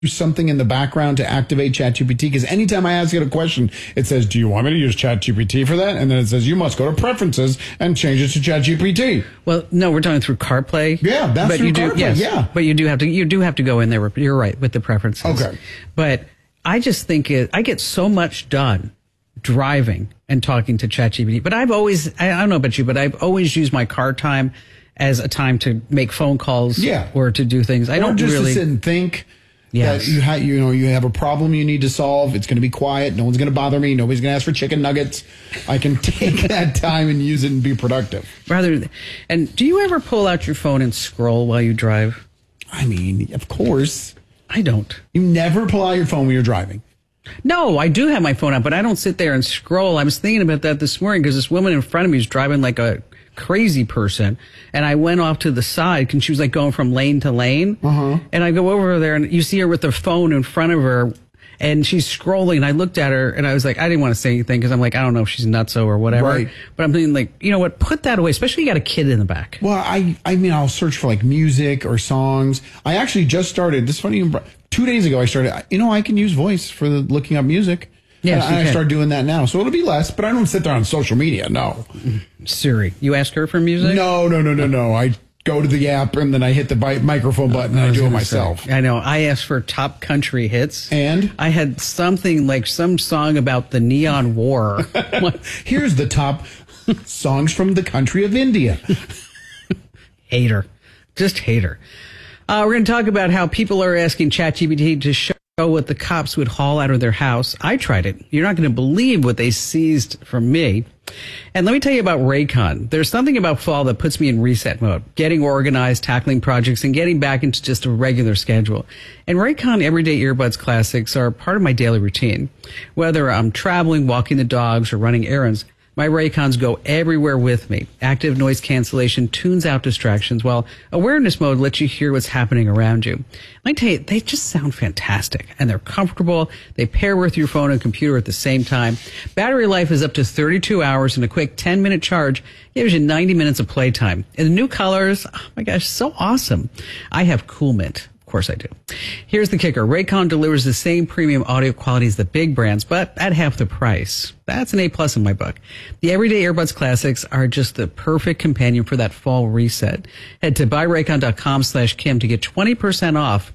something in the background to activate ChatGPT? Because anytime I ask it a question, it says, do you want me to use ChatGPT for that? And then it says, you must go to preferences and change it to ChatGPT. Well, no, we're talking through CarPlay. Yeah, that's through CarPlay, yes, yeah. But you do have to go in there. You're right, with the preferences. Okay. But I just think I get so much done driving and talking to ChatGPT. But I don't know about you, but I've always used my car time as a time to make phone calls or to do things. I don't just really to sit and think. Yes. That you have a problem you need to solve. It's going to be quiet. No one's going to bother me. Nobody's going to ask for chicken nuggets. I can take that time and use it and be productive. And do you ever pull out your phone and scroll while you drive? I mean, of course. I don't. You never pull out your phone when you're driving. No, I do have my phone out, but I don't sit there and scroll. I was thinking about that this morning because this woman in front of me was driving like a crazy person, and I went off to the side and she was like going from lane to lane, and I go over there and you see her with her phone in front of her and she's scrolling, and I looked at her and I was like, I didn't want to say anything because I'm like, I don't know if she's nutso or whatever, right. But I'm thinking like, you know what, put that away, especially you got a kid in the back. Well, I mean, I'll search for like music or songs. I actually just started, this is funny, 2 days ago I started, I can use voice for looking up music. Yes, and I start doing that now. So it'll be less, but I don't sit there on social media, no. Siri, you ask her for music? No. I go to the app and then I hit the microphone button and I do it myself. I know. I asked for top country hits. And? I had something like some song about the Neon War. Here's the top songs from the country of India. Hater. Just hater. We're going to talk about how people are asking ChatGPT to show what the cops would haul out of their house. I tried it. You're not going to believe what they seized from me. And let me tell you about Raycon. There's something about fall that puts me in reset mode, getting organized, tackling projects, and getting back into just a regular schedule. And Raycon Everyday Earbuds Classics are part of my daily routine. Whether I'm traveling, walking the dogs, or running errands, my Raycons go everywhere with me. Active noise cancellation tunes out distractions, while awareness mode lets you hear what's happening around you. I tell you, they just sound fantastic, and they're comfortable. They pair with your phone and computer at the same time. Battery life is up to 32 hours, and a quick 10-minute charge gives you 90 minutes of playtime. And the new colors, oh my gosh, so awesome. I have Cool Mint. Of course I do. Here's the kicker. Raycon delivers the same premium audio quality as the big brands, but at half the price. That's an A+ in my book. The Everyday Earbuds Classics are just the perfect companion for that fall reset. Head to buyraycon.com/Kim to get 20% off.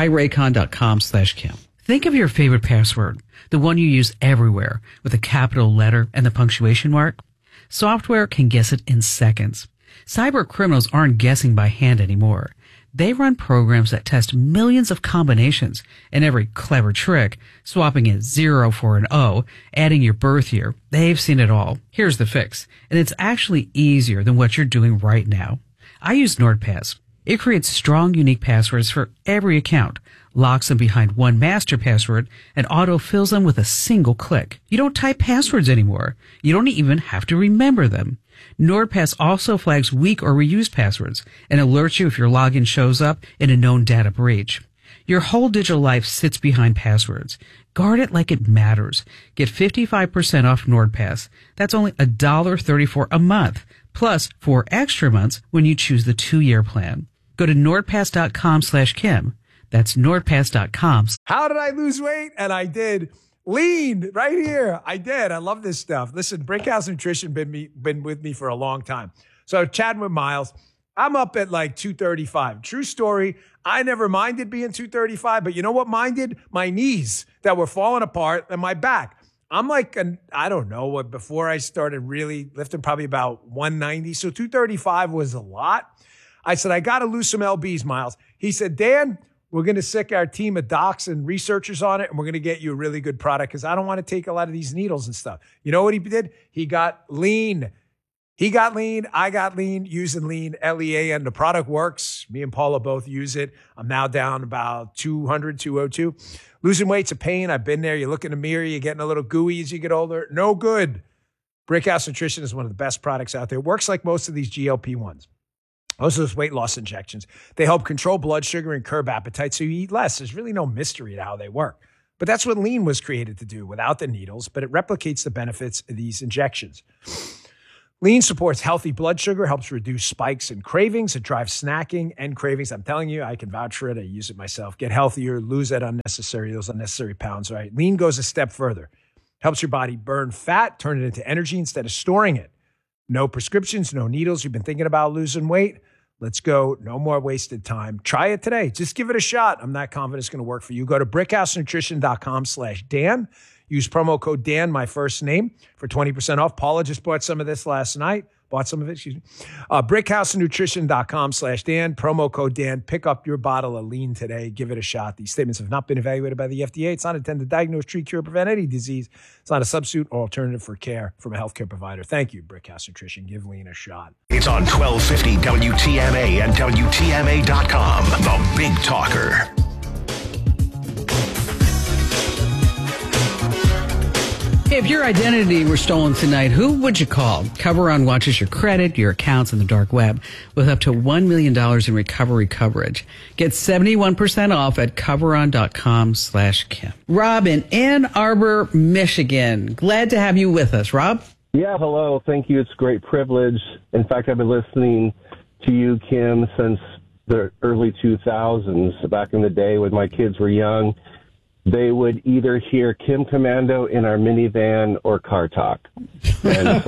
Buyraycon.com/Kim. Think of your favorite password, the one you use everywhere, with a capital letter and the punctuation mark. Software can guess it in seconds. Cyber criminals aren't guessing by hand anymore. They run programs that test millions of combinations, and every clever trick, swapping a 0 for an O, adding your birth year, they've seen it all. Here's the fix, and it's actually easier than what you're doing right now. I use NordPass. It creates strong, unique passwords for every account, locks them behind one master password, and auto-fills them with a single click. You don't type passwords anymore. You don't even have to remember them. NordPass also flags weak or reused passwords and alerts you if your login shows up in a known data breach. Your whole digital life sits behind passwords. Guard it like it matters. Get 55% off NordPass. That's only $1.34 a month, plus 4 extra months when you choose the 2-year plan. Go to nordpass.com/Kim. That's nordpass.com. How did I lose weight? And I did. Lean right here. I did. I love this stuff. Listen, Brickhouse Nutrition been with me for a long time. So chatting with Miles, I'm up at like 235. True story. I never minded being 235, but you know what minded? My knees that were falling apart and my back. I'm like, I don't know what, before I started really lifting, probably about 190. So 235 was a lot. I said, I got to lose some LBs, Miles. He said, Dan, we're going to sick our team of docs and researchers on it, and we're going to get you a really good product because I don't want to take a lot of these needles and stuff. You know what he did? He got lean. He got lean. I got lean using lean, LEA, and the product works. Me and Paula both use it. I'm now down about 200, 202. Losing weight's a pain. I've been there. You look in the mirror, you're getting a little gooey as you get older. No good. Brickhouse Nutrition is one of the best products out there. It works like most of these GLP-1s. Most of those weight loss injections, they help control blood sugar and curb appetite so you eat less. There's really no mystery to how they work. But that's what lean was created to do without the needles, but it replicates the benefits of these injections. Lean supports healthy blood sugar, helps reduce spikes and cravings. It drives snacking and cravings. I'm telling you, I can vouch for it. I use it myself. Get healthier, lose those unnecessary pounds, right? Lean goes a step further. Helps your body burn fat, turn it into energy instead of storing it. No prescriptions, no needles. You've been thinking about losing weight? Let's go. No more wasted time. Try it today. Just give it a shot. I'm not confident it's going to work for you. Go to brickhousenutrition.com/Dan. Use promo code Dan, my first name, for 20% off. Paula just bought some of this last night. Brickhousenutrition.com/Dan. Promo code Dan. Pick up your bottle of Lean today. Give it a shot. These statements have not been evaluated by the FDA. It's not intended to diagnose, treat, cure, or prevent any disease. It's not a substitute or alternative for care from a healthcare provider. Thank you, Brickhouse Nutrition. Give Lean a shot. It's on 1250 WTMA and WTMA.com. The Big Talker. Hey, if your identity were stolen tonight, who would you call? Coveron watches your credit, your accounts, and the dark web with up to $1 million in recovery coverage. Get 71% off at coveron.com/Kim. Rob in Ann Arbor, Michigan. Glad to have you with us, Rob. Yeah, hello. Thank you. It's a great privilege. In fact, I've been listening to you, Kim, since the early 2000s. Back in the day when my kids were young, they would either hear Kim Commando in our minivan or Car Talk. And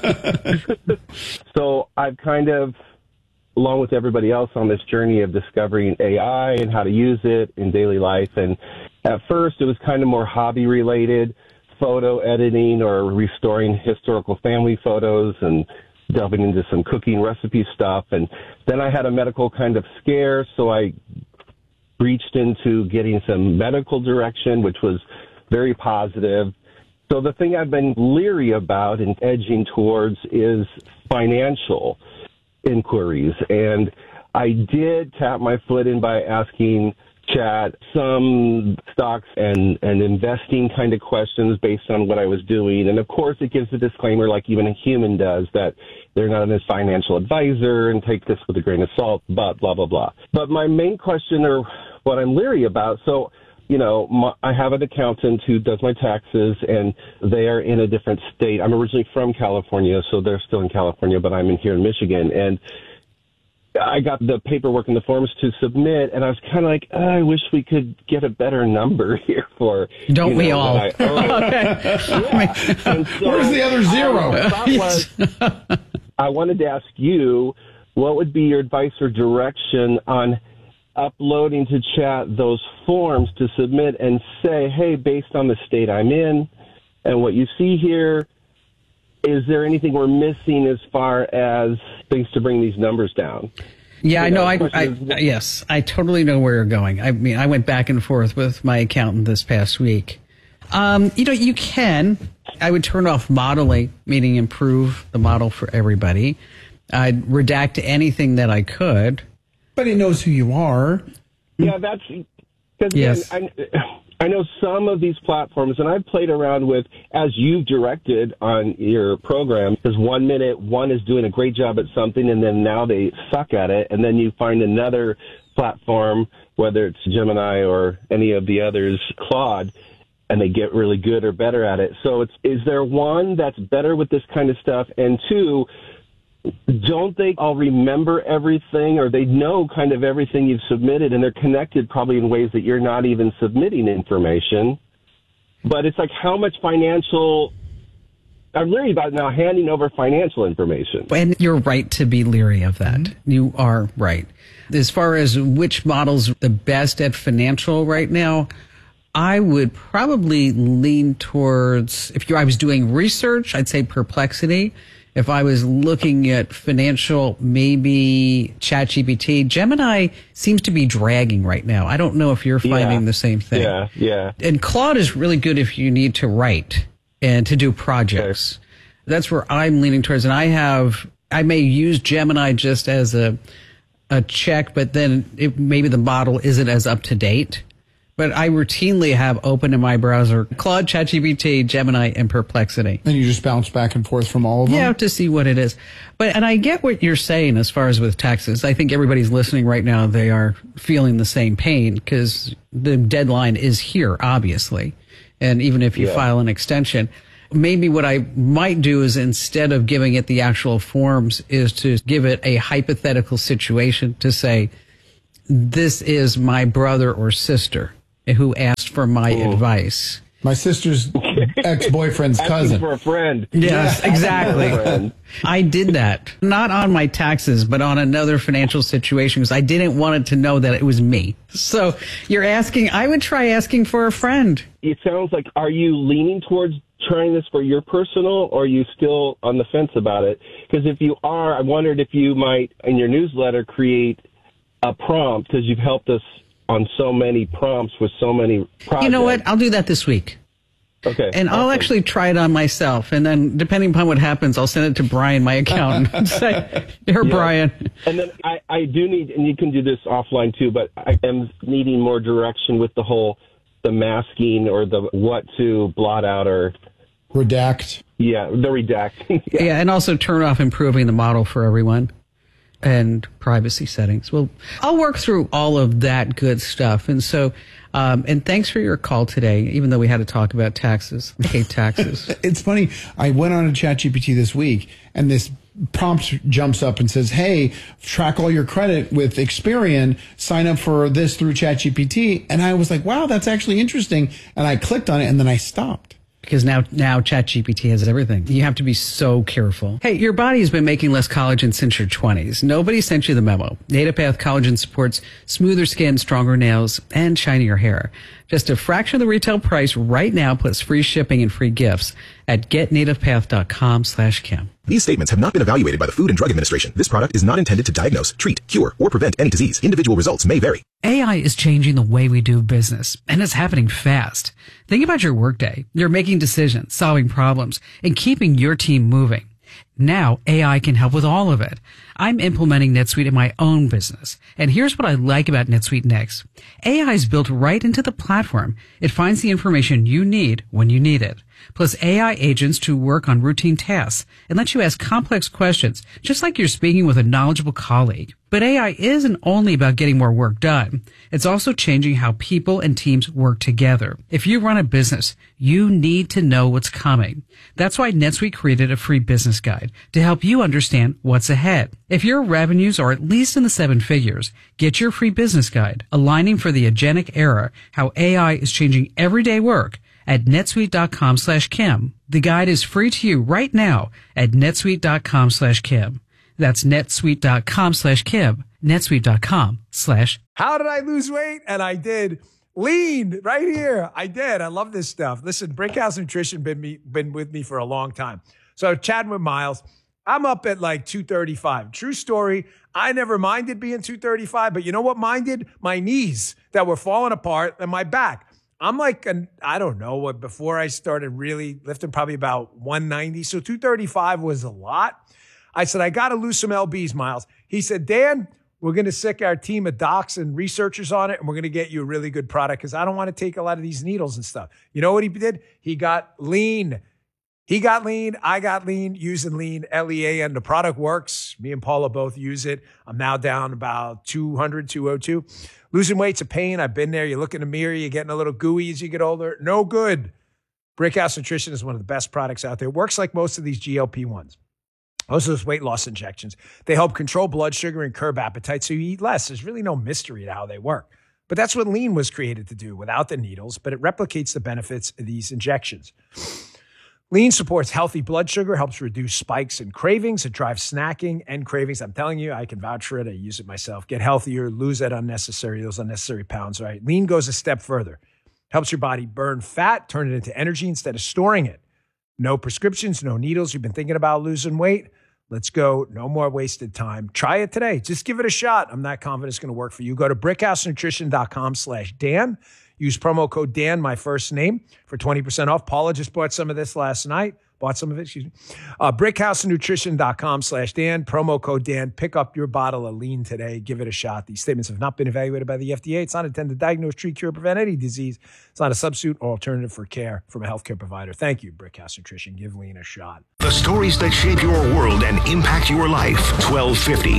so I've kind of, along with everybody else on this journey of discovering AI and how to use it in daily life. And at first it was kind of more hobby related, photo editing or restoring historical family photos and delving into some cooking recipe stuff. And then I had a medical kind of scare, so I reached into getting some medical direction, which was very positive. So the thing I've been leery about and edging towards is financial inquiries. And I did tap my foot in by asking Chat some stocks and investing kind of questions based on what I was doing. And of course, it gives a disclaimer like even a human does that they're not a financial advisor and take this with a grain of salt, but blah, blah, blah. But my main question or what I'm leery about, so, you know, I have an accountant who does my taxes and they are in a different state. I'm originally from California, so they're still in California, but I'm here in Michigan. And I got the paperwork and the forms to submit, and I was kind of like, I wish we could get a better number here for. Don't we all? Okay. Where's the other zero? I wanted to ask you, what would be your advice or direction on uploading to Chat those forms to submit and say, hey, based on the state I'm in and what you see here, is there anything we're missing as far as things to bring these numbers down? Yeah, I know. Yes, I totally know where you're going. I mean, I went back and forth with my accountant this past week. You can. I would turn off modeling, meaning improve the model for everybody. I'd redact anything that I could. But he knows who you are. Yeah, that's because yes. I know some of these platforms, and I've played around with, as you've directed on your program, because 1 minute one is doing a great job at something, and then now they suck at it, and then you find another platform, whether it's Gemini or any of the others, Claude, and they get really good or better at it. So is there one that's better with this kind of stuff? And two, don't they all remember everything, or they know kind of everything you've submitted, and they're connected probably in ways that you're not even submitting information? But it's like how much financial... I'm leery about now handing over financial information. And you're right to be leery of that. Mm-hmm. You are right. As far as which model's the best at financial right now, I would probably lean towards, I was doing research, I'd say Perplexity. If I was looking at financial, maybe ChatGPT. Gemini seems to be dragging right now. I don't know if you're finding the same thing. Yeah. And Claude is really good if you need to write and to do projects. Okay. That's where I'm leaning towards. And I may use Gemini just as a check, but then maybe the model isn't as up to date. But I routinely have open in my browser Claude, ChatGPT, Gemini, and Perplexity. And you just bounce back and forth from all of them? Yeah, to see what it is. And I get what you're saying as far as with taxes. I think everybody's listening right now, they are feeling the same pain because the deadline is here, obviously. And even if you file an extension. Maybe what I might do is instead of giving it the actual forms is to give it a hypothetical situation to say, this is my brother or sister who asked for my advice. My sister's ex-boyfriend's cousin. Asking for a friend. Yes, exactly. Friend. I did that. Not on my taxes, but on another financial situation because I didn't want it to know that it was me. So you're asking, I would try asking for a friend. It sounds like, are you leaning towards trying this for your personal, or are you still on the fence about it? Because if you are, I wondered if you might, in your newsletter, create a prompt, because you've helped us on so many prompts with so many projects. You know what? I'll do that this week. Okay. And I'll actually try it on myself. And then, depending upon what happens, I'll send it to Brian, my accountant, and say, here, Brian. And then I do need, and you can do this offline too, but I am needing more direction with the masking or the what to blot out or Redact. Yeah, the redacting. Yeah, and also turn off improving the model for everyone and privacy settings. Well, I'll work through all of that good stuff. And so, and thanks for your call today, even though we had to talk about taxes. I hate taxes. It's funny. I went on to ChatGPT this week, and this prompt jumps up and says, hey, track all your credit with Experian, sign up for this through ChatGPT. And I was like, wow, that's actually interesting. And I clicked on it, and then I stopped. Because now ChatGPT has everything. You have to be so careful. Hey, your body has been making less collagen since your 20s. Nobody sent you the memo. NativePath Collagen supports smoother skin, stronger nails, and shinier hair. Just a fraction of the retail price right now, plus free shipping and free gifts at getnativepath.com/Kim. These statements have not been evaluated by the Food and Drug Administration. This product is not intended to diagnose, treat, cure, or prevent any disease. Individual results may vary. AI is changing the way we do business, and it's happening fast. Think about your workday. You're making decisions, solving problems, and keeping your team moving. Now, AI can help with all of it. I'm implementing NetSuite in my own business. And here's what I like about NetSuite Next. AI is built right into the platform. It finds the information you need when you need it. Plus AI agents to work on routine tasks and let you ask complex questions, just like you're speaking with a knowledgeable colleague. But AI isn't only about getting more work done. It's also changing how people and teams work together. If you run a business, you need to know what's coming. That's why NetSuite created a free business guide to help you understand what's ahead. If your revenues are at least in the 7 figures, get your free business guide, Aligning for the Agentic Era, How AI is Changing Everyday Work, at netsuite.com/Kim. The guide is free to you right now at netsuite.com/Kim. That's netsuite.com/Kim, netsuite.com/ How did I lose weight? And I did. Lean right here. I did. I love this stuff. Listen, Brickhouse Nutrition been with me for a long time. So chatting with Miles, I'm up at like 235. True story. I never minded being 235, but you know what minded? My knees that were falling apart and my back. I'm like, I don't know what, before I started really lifting, probably about 190. So 235 was a lot. I said, I got to lose some LBs, Miles. He said, Dan, we're going to sick our team of docs and researchers on it, and we're going to get you a really good product because I don't want to take a lot of these needles and stuff. You know what he did? He got lean. He got lean. I got lean, using lean, LEAN. The product works. Me and Paula both use it. I'm now down about 200, 202. Losing weight's a pain. I've been there. You look in the mirror, you're getting a little gooey as you get older. No good. Brickhouse Nutrition is one of the best products out there. It works like most of these GLP-1s. Most of those weight loss injections. They help control blood sugar and curb appetite, so you eat less. There's really no mystery to how they work. But that's what lean was created to do, without the needles, but it replicates the benefits of these injections. Lean supports healthy blood sugar, helps reduce spikes and cravings. It drives snacking and cravings. I'm telling you, I can vouch for it. I use it myself. Get healthier, lose those unnecessary pounds, right? Lean goes a step further. Helps your body burn fat, turn it into energy instead of storing it. No prescriptions, no needles. You've been thinking about losing weight? Let's go. No more wasted time. Try it today. Just give it a shot. I'm not confident it's going to work for you. Go to brickhousenutrition.com/Dan. Use promo code Dan, my first name, for 20% off. Paula just bought some of this last night. Brickhousenutrition.com/Dan. Promo code Dan. Pick up your bottle of lean today. Give it a shot. These statements have not been evaluated by the FDA. It's not intended to diagnose, treat, cure, prevent any disease. It's not a substitute or alternative for care from a healthcare provider. Thank you, Brickhouse Nutrition. Give lean a shot. The stories that shape your world and impact your life. 1250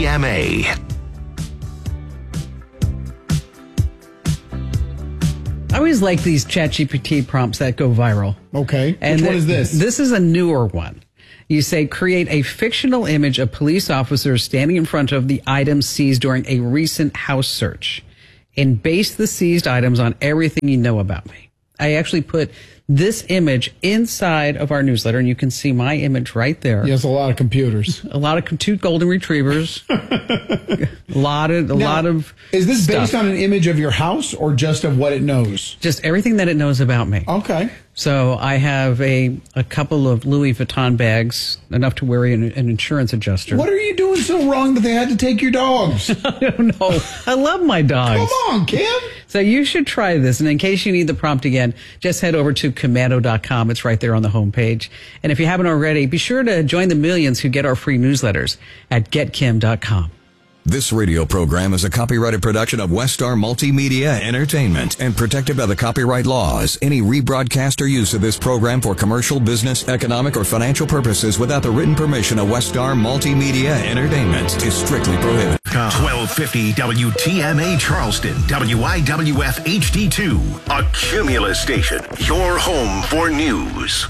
WTMA. always like these ChatGPT prompts that go viral. Okay. And Which one is this? This is a newer one. You say, create a fictional image of police officers standing in front of the items seized during a recent house search and base the seized items on everything you know about me. I actually put this image inside of our newsletter, and you can see my image right there. Yes, a lot of computers. A lot of two golden retrievers. a lot of. Is this stuff. based on an image of your house or just of what it knows? Just everything that it knows about me. Okay. So I have a couple of Louis Vuitton bags, enough to worry an insurance adjuster. What are you doing so wrong that they had to take your dogs? I don't know. I love my dogs. Come on, Kim. So you should try this. And in case you need the prompt again, just head over to commando.com. It's right there on the homepage. And if you haven't already, be sure to join the millions who get our free newsletters at getkim.com. This radio program is a copyrighted production of Westar Multimedia Entertainment and protected by the copyright laws. Any rebroadcast or use of this program for commercial, business, economic, or financial purposes without the written permission of Westar Multimedia Entertainment is strictly prohibited. 1250 WTMA Charleston, WIWF HD2, a Cumulus station, your home for news.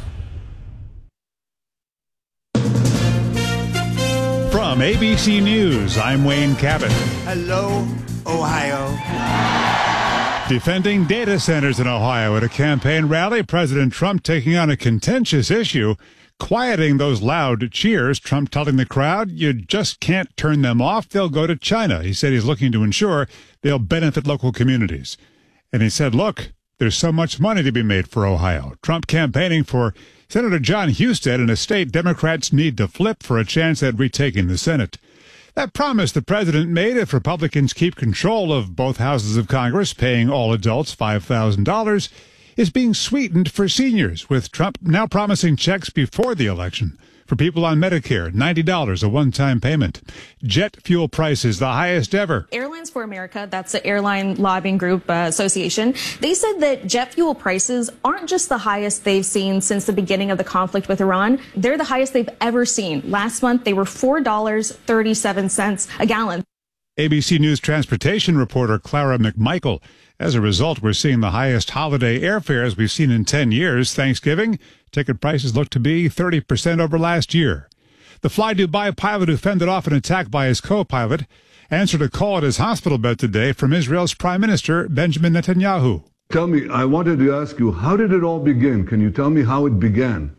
From ABC News, I'm Wayne Cabot. Hello, Ohio. Defending data centers in Ohio at a campaign rally, President Trump taking on a contentious issue, quieting those loud cheers. Trump telling the crowd, you just can't turn them off. They'll go to China. He said he's looking to ensure they'll benefit local communities. And he said, look, there's so much money to be made for Ohio. Trump campaigning for Senator John Husted in a state Democrats need to flip for a chance at retaking the Senate. That promise the president made if Republicans keep control of both houses of Congress, paying all adults $5,000, is being sweetened for seniors, with Trump now promising checks before the election for people on Medicare, $90, a one-time payment. Jet fuel prices, the highest ever. Airlines for America, that's the Airline Lobbying Group Association, they said that jet fuel prices aren't just the highest they've seen since the beginning of the conflict with Iran. They're the highest they've ever seen. Last month, they were $4.37 a gallon. ABC News transportation reporter Clara McMichael. As a result, we're seeing the highest holiday airfares we've seen in 10 years. Thanksgiving, ticket prices look to be 30% over last year. The Fly Dubai pilot who fended off an attack by his co-pilot answered a call at his hospital bed today from Israel's Prime Minister Benjamin Netanyahu. Tell me, I wanted to ask you, how did it all begin? Can you tell me how it began?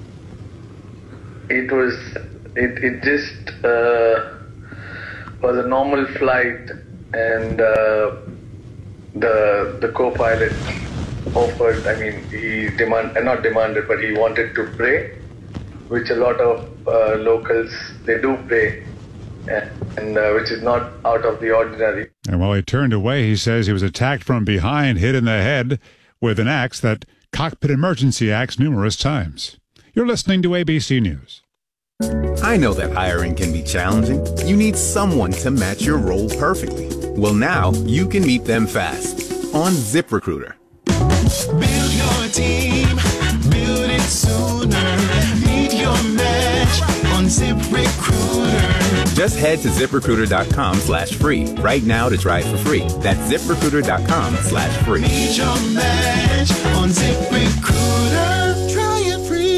It just was a normal flight, and the co-pilot offered, he not demanded, but he wanted to pray, which a lot of locals, they do pray, and which is not out of the ordinary. And while he turned away, he says he was attacked from behind, hit in the head with an axe that cockpit emergency axe numerous times. You're listening to ABC News. I know that hiring can be challenging. You need someone to match your role perfectly. Well, now you can meet them fast on ZipRecruiter. Build your team, build it sooner. Meet your match on ZipRecruiter. Just head to ZipRecruiter.com/free right now to try it for free. That's ZipRecruiter.com/free. Meet your match on ZipRecruiter. Try it free.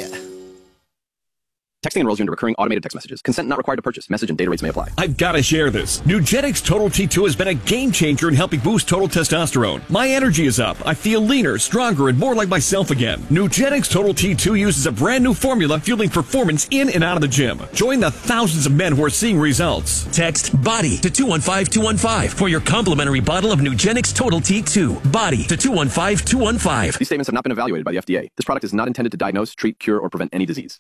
Texting enrolls you into recurring automated text messages. Consent not required to purchase. Message and data rates may apply. I've got to share this. Nugenix Total T2 has been a game changer in helping boost total testosterone. My energy is up. I feel leaner, stronger, and more like myself again. Nugenix Total T2 uses a brand new formula fueling performance in and out of the gym. Join the thousands of men who are seeing results. Text BODY to 215-215 for your complimentary bottle of Nugenix Total T2. BODY to 215-215. These statements have not been evaluated by the FDA. This product is not intended to diagnose, treat, cure, or prevent any disease.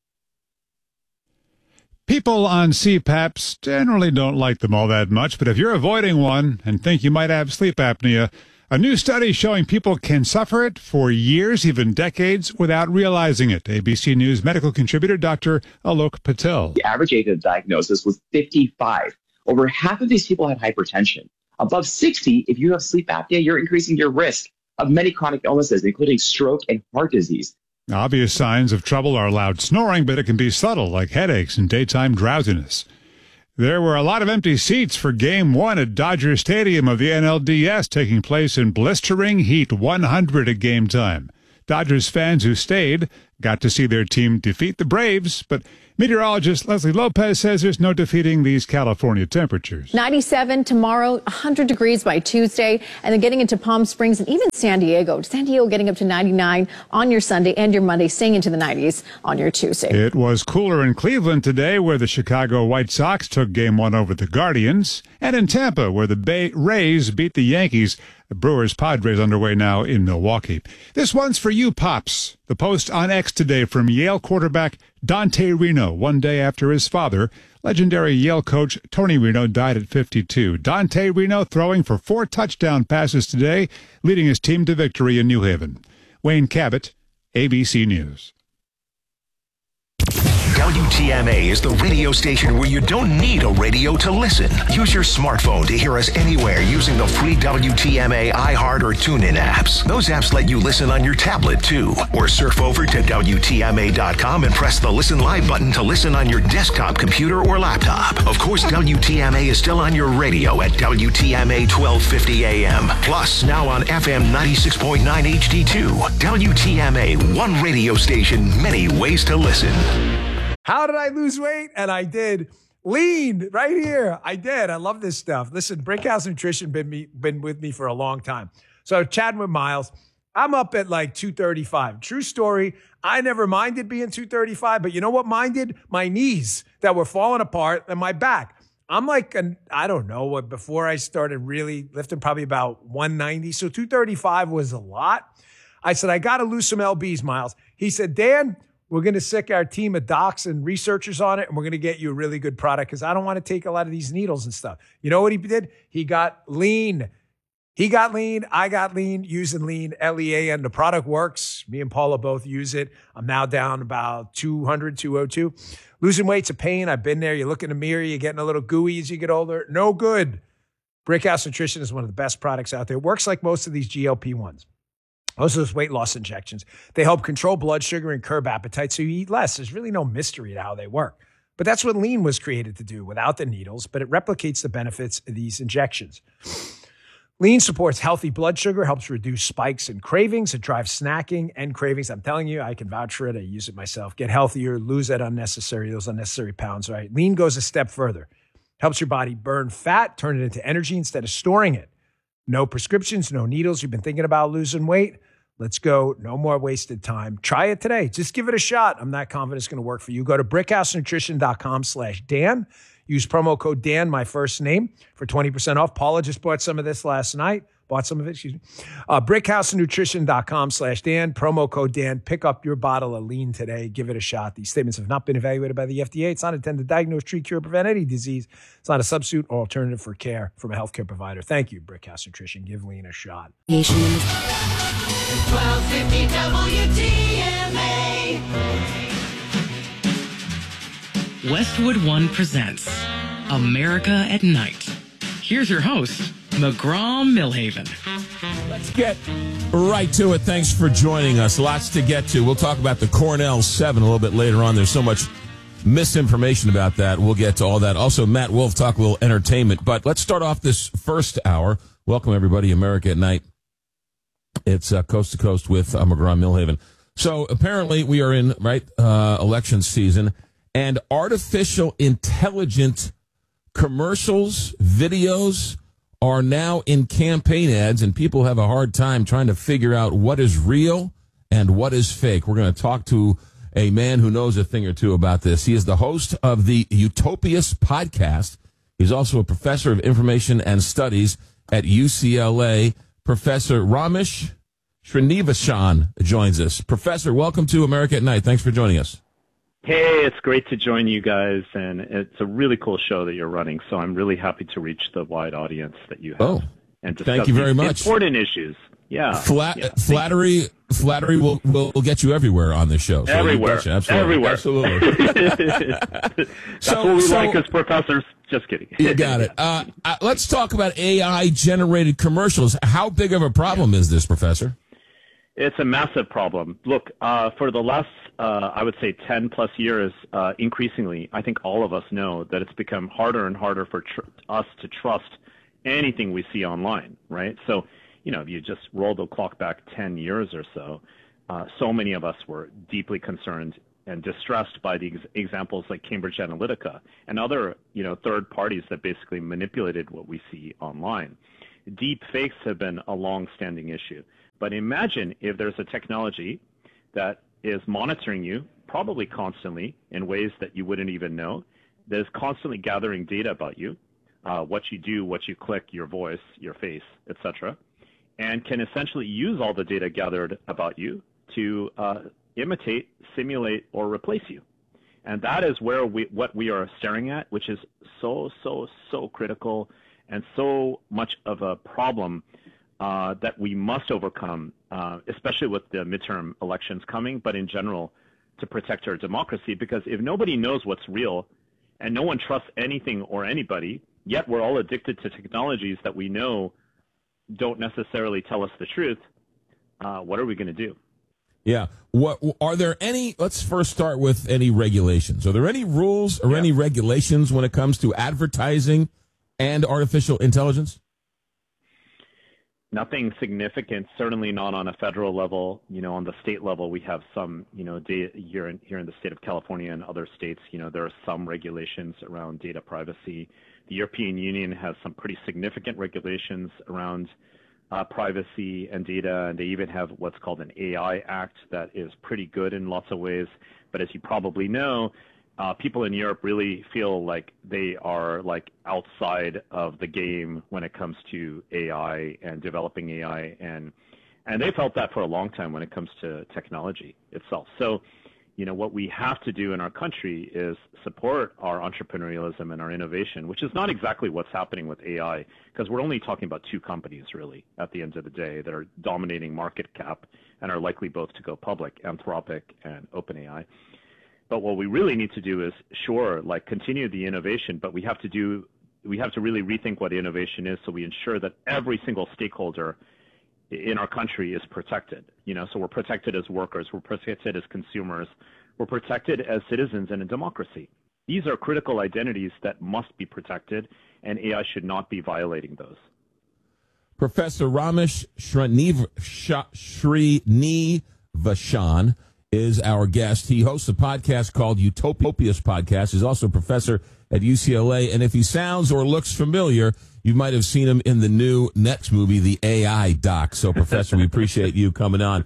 People on CPAPs generally don't like them all that much, but if you're avoiding one and think you might have sleep apnea, a new study showing people can suffer it for years, even decades, without realizing it. ABC News medical contributor Dr. Alok Patel. The average age of diagnosis was 55. Over half of these people had hypertension. Above 60, if you have sleep apnea, you're increasing your risk of many chronic illnesses, including stroke and heart disease. Obvious signs of trouble are loud snoring, but it can be subtle, like headaches and daytime drowsiness. There were a lot of empty seats for Game 1 at Dodger Stadium of the NLDS, taking place in blistering heat, 100 at game time. Dodgers fans who stayed got to see their team defeat the Braves, but meteorologist Leslie Lopez says there's no defeating these California temperatures. 97 tomorrow, 100 degrees by Tuesday, and then getting into Palm Springs and even San Diego. San Diego getting up to 99 on your Sunday and your Monday, staying into the 90s on your Tuesday. It was cooler in Cleveland today, where the Chicago White Sox took Game 1 over the Guardians, and in Tampa, where the Rays beat the Yankees. The Brewers-Padres underway now in Milwaukee. This one's for you, Pops. The post on X today from Yale quarterback Dante Reno, one day after his father, legendary Yale coach Tony Reno, died at 52. Dante Reno throwing for 4 touchdown passes today, leading his team to victory in New Haven. Wayne Cabot, ABC News. WTMA is the radio station where you don't need a radio to listen. Use your smartphone to hear us anywhere using the free WTMA iHeart or TuneIn apps. Those apps let you listen on your tablet, too. Or surf over to WTMA.com and press the Listen Live button to listen on your desktop computer or laptop. Of course, WTMA is still on your radio at WTMA 1250 AM. Plus, now on FM 96.9 HD2. WTMA, one radio station, many ways to listen. How did I lose weight? And I did. Lean right here. I did. I love this stuff. Listen, Brickhouse Nutrition been with me for a long time. So chatting with Miles, I'm up at like 235. True story. I never minded being 235, but you know what minded? My knees that were falling apart and my back. I'm like, I don't know what, before I started really lifting, probably about 190. So 235 was a lot. I said, I got to lose some LBs, Miles. He said, Dan, we're going to sick our team of docs and researchers on it, and we're going to get you a really good product because I don't want to take a lot of these needles and stuff. You know what he did? He got lean. He got lean. I got lean using lean, LEAN. The product works. Me and Paula both use it. I'm now down about 200, 202. Losing weight's a pain. I've been there. You look in the mirror. You're getting a little gooey as you get older. No good. Brickhouse Nutrition is one of the best products out there. It works like most of these GLP-1s. Most of those weight loss injections, they help control blood sugar and curb appetite so you eat less. There's really no mystery to how they work. But that's what lean was created to do without the needles, but it replicates the benefits of these injections. Lean supports healthy blood sugar, helps reduce spikes and cravings. It drives snacking and cravings. I'm telling you, I can vouch for it. I use it myself. Get healthier, lose those unnecessary pounds, right? Lean goes a step further. Helps your body burn fat, turn it into energy instead of storing it. No prescriptions, no needles. You've been thinking about losing weight? Let's go. No more wasted time. Try it today. Just give it a shot. I'm not confident it's going to work for you. Go to brickhousenutrition.com/Dan. Use promo code Dan, my first name, for 20% off. Paula just bought some of this last night. Brickhousenutrition.com/Dan. Promo code Dan. Pick up your bottle of lean today. Give it a shot. These statements have not been evaluated by the FDA. It's not intended to diagnose, treat, cure, or prevent any disease. It's not a substitute or alternative for care from a healthcare provider. Thank you, Brickhouse Nutrition. Give lean a shot. 1250 WTMA. Westwood One presents America at Night. Here's your host, McGraw-Milhaven. Let's get right to it. Thanks for joining us. Lots to get to. We'll talk about the Cornell 7 a little bit later on. There's so much misinformation about that. We'll get to all that. Also, Matt Wolf, talk a little entertainment. But let's start off this first hour. Welcome, everybody. America at Night. It's Coast to Coast with McGraw-Milhaven. So apparently we are in, election season, and artificial intelligence commercials, videos are now in campaign ads, and people have a hard time trying to figure out what is real and what is fake. We're going to talk to a man who knows a thing or two about this. He is the host of the Utopias podcast. He's also a professor of information and studies at UCLA. Professor Ramesh Srinivasan joins us. Professor, welcome to America at Night. Thanks for joining us. Hey, it's great to join you guys, and it's a really cool show that you're running, so I'm really happy to reach the wide audience that you have. And discuss thank you very much. Important issues. Yeah. Flattery will get you everywhere on this show. So everywhere. Absolutely. Everywhere. Absolutely. That's what we like as professors. Just kidding. You got it. Let's talk about AI-generated commercials. How big of a problem is this, Professor? It's a massive problem. Look, for the last, I would say 10 plus years, increasingly, I think all of us know that it's become harder and harder for us to trust anything we see online, right? So, if you just roll the clock back 10 years or so, so many of us were deeply concerned and distressed by the examples like Cambridge Analytica and other, third parties that basically manipulated what we see online. Deep fakes have been a long-standing issue. But imagine if there's a technology that is monitoring you, probably constantly, in ways that you wouldn't even know, that is constantly gathering data about you, what you do, what you click, your voice, your face, etc., and can essentially use all the data gathered about you to imitate, simulate, or replace you. And that is where what we are staring at, which is so critical and so much of a problem that we must overcome, especially with the midterm elections coming, but in general, to protect our democracy. Because if nobody knows what's real and no one trusts anything or anybody, yet we're all addicted to technologies that we know don't necessarily tell us the truth, what are we going to do? Yeah. What are there any? Let's first start with any regulations. Are there any rules or any regulations when it comes to advertising and artificial intelligence? Nothing significant, certainly not on a federal level. On the state level, we have some, data here in the state of California and other states, there are some regulations around data privacy. The European Union has some pretty significant regulations around privacy and data, and they even have what's called an AI Act that is pretty good in lots of ways. But as you probably know, people in Europe really feel like they are outside of the game when it comes to AI and developing AI, and they felt that for a long time when it comes to technology itself. So, what we have to do in our country is support our entrepreneurialism and our innovation, which is not exactly what's happening with AI, because we're only talking about two companies really at the end of the day that are dominating market cap and are likely both to go public, Anthropic and OpenAI. But what we really need to do is, continue the innovation, but we have to really rethink what innovation is, so we ensure that every single stakeholder in our country is protected. So we're protected as workers, we're protected as consumers, we're protected as citizens in a democracy. These are critical identities that must be protected, and AI should not be violating those. Professor Ramesh Srinivasan is our guest. He hosts a podcast called Utopias Podcast. He's also a professor at UCLA. And if he sounds or looks familiar, you might have seen him in the new next movie, the AI doc. So, Professor, we appreciate you coming on.